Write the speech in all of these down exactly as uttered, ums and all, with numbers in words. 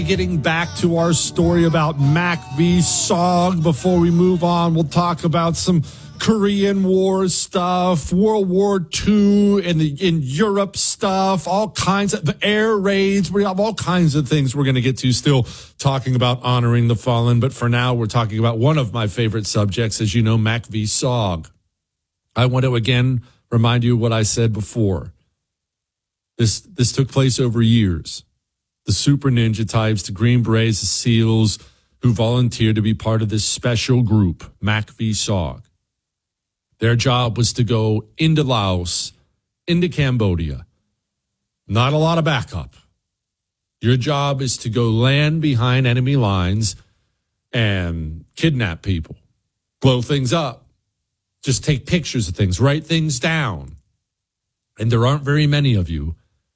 Getting back to our story about Mac v. Sog. Before we move on, we'll talk about some Korean War stuff, World War Two in the in Europe stuff, all kinds of the air raids. We have all kinds of things we're going to get to still talking about honoring the fallen. But for now, we're talking about one of my favorite subjects, as you know, Mac v. Sog. I want to again remind you of what I said before. This this took place over years. The super ninja types, the Green Berets, the SEALs, who volunteered to be part of this special group, Mac v. Sog. Their job was to go into Laos, into Cambodia. Not a lot of backup. Your job is to go land behind enemy lines and kidnap people, blow things up, just take pictures of things, write things down. And there aren't very many of you.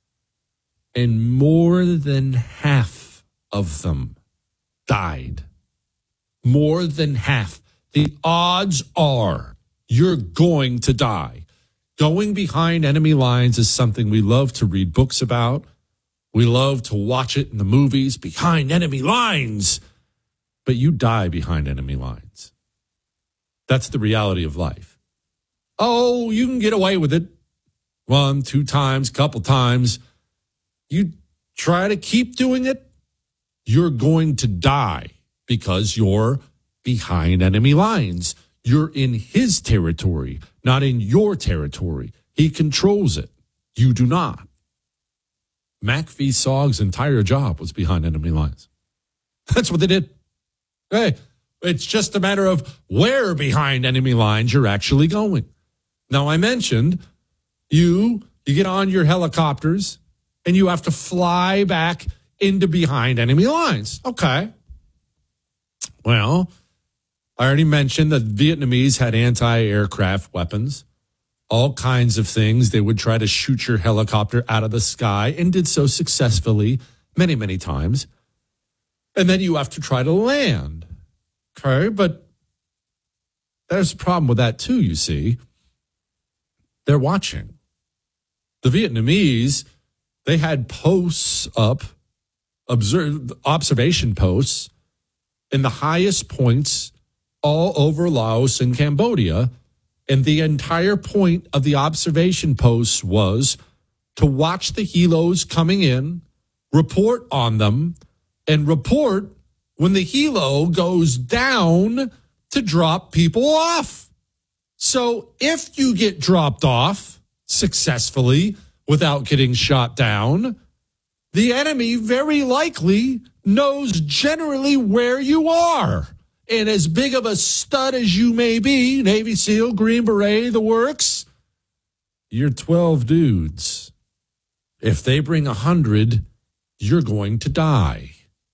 And more than half of them died. More than half. The odds are you're going to die. Going behind enemy lines is something we love to read books about. We love to watch it in the movies, behind enemy lines. But you die behind enemy lines. That's the reality of life. Oh, you can get away with it. One, two times, couple times. You try to keep doing it, you're going to die because you're behind enemy lines. You're in his territory, not in your territory. He controls it. You do not. Mac v. Sog's entire job was behind enemy lines. That's what they did. Hey, it's just a matter of where behind enemy lines you're actually going. Now, I mentioned you, you get on your helicopters, and you have to fly back into behind enemy lines. Okay. Well, I already mentioned that Vietnamese had anti-aircraft weapons, all kinds of things. They would try to shoot your helicopter out of the sky and did so successfully many, many times. And then you have to try to land. Okay. But there's a problem with that too, you see. They're watching. The Vietnamese, they had posts up, observe, observation posts in the highest points all over Laos and Cambodia. And the entire point of the observation posts was to watch the helos coming in, report on them, and report when the helo goes down to drop people off. So if you get dropped off successfully, without getting shot down, the enemy very likely knows generally where you are. And as big of a stud as you may be, Navy SEAL, Green Beret, the works, you're twelve dudes. If they bring one hundred, you're going to die.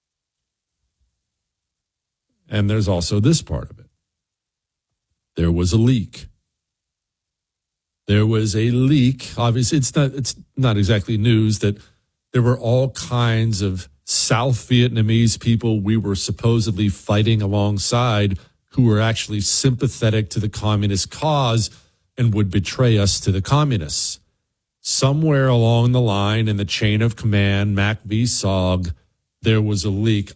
And there's also this part of it. There was a leak. There was a leak. Obviously, it's not it's not exactly news that there were all kinds of South Vietnamese people we were supposedly fighting alongside who were actually sympathetic to the communist cause and would betray us to the communists. Somewhere along the line in the chain of command, Mac v. Sog, there was a leak.